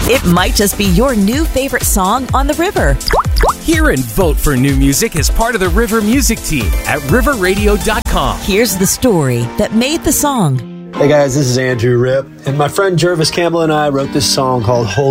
It might just be your new favorite song on the river. Hear and vote for new music as part of the River Music Team at riverradio.com. Here's the story that made the song. Hey guys, this is Andrew Ripp, and my friend Jervis Campbell and I wrote this song called Hold